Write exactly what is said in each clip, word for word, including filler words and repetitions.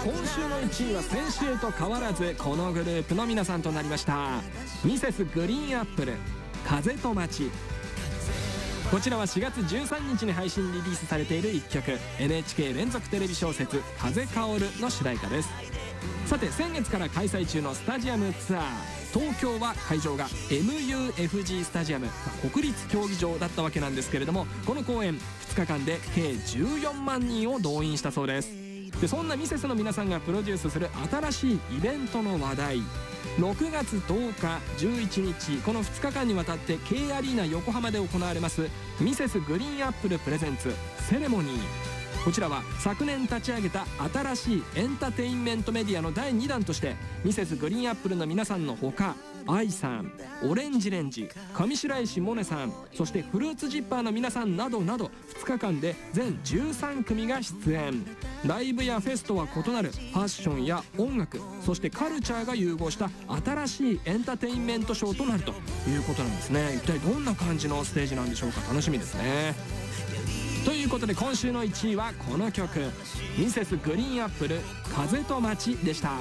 今週のいちいは先週と変わらずこのグループの皆さんとなりました。ミセスグリーンアップル、風と街。こちらはしがつじゅうさんにちに配信リリースされているいっきょく、 エヌエイチケー 連続テレビ小説「風薫る」の主題歌です。さて先月から開催中のスタジアムツアー、東京は会場が エムユーエフジー スタジアム、国立競技場だったわけなんですけれども、この公演ふつかかんで計じゅうよんまんにんを動員したそうです。でそんなミセスの皆さんがプロデュースする新しいイベントの話題、ろくがつとおかじゅういちにち、このふつかかんにわたって K アリーナ横浜で行われますミセスグリーンアップルプレゼンツセレモニー。こちらは昨年立ち上げた新しいエンターテインメントメディアのだいにだんとして、ミセスグリーンアップルの皆さんのほか、愛さん、オレンジレンジ、上白石萌音さん、そしてフルーツジッパーの皆さんなどなどふつかかんで全じゅうさんくみが出演。ライブやフェスとは異なるファッションや音楽、そしてカルチャーが融合した新しいエンターテインメントショーとなるということなんですね。一体どんな感じのステージなんでしょうか、楽しみですね。ということで今週のいちいはこの曲、ミセスグリーンアップル、風と街でした。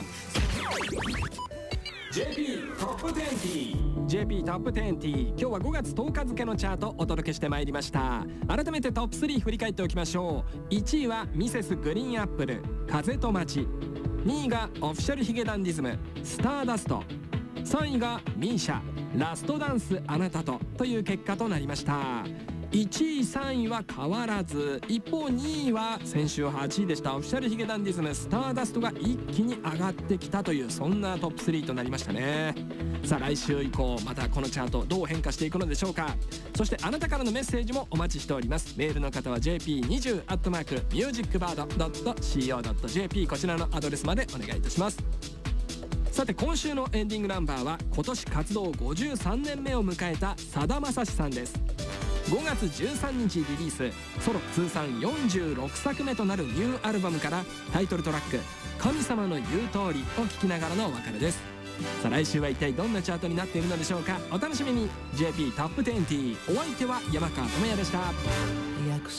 ジェーピー トップにじゅう ジェーピー トップにじゅう、今日はごがつとおか付のチャートをお届けしてまいりました。改めてトップスリー振り返っておきましょう。いちいはミセスグリーンアップル、風と街。にいがオフィシャルヒゲダンディズム、スターダスト。さんいがミーシャ、ラストダンスあなたとという結果となりました。いちいさんいは変わらず、一方にいは先週はちいでしたオフィシャルヒゲダンディズム、スターダストが一気に上がってきたという、そんなトップスリーとなりましたね。さあ来週以降またこのチャートどう変化していくのでしょうか。そしてあなたからのメッセージもお待ちしております。メールの方は ジェーピーにじゅう アットマーク ミュージックバード ドット シーオー ドット ジェーピー こちらのアドレスまでお願いいたします。さて今週のエンディングナンバーは今年活動ごじゅうさんねんめを迎えたさだまさしさんです。ごがつじゅうさんにちリリース、ソロ通算よんじゅうろくさくめとなるニューアルバムからタイトルトラック「神様の言う通り」を聴きながらのお別れです。さあ来週は一体どんなチャートになっているのでしょうか。お楽しみに。 ジェーピー トップにじゅう、お相手は山川智也でした。 約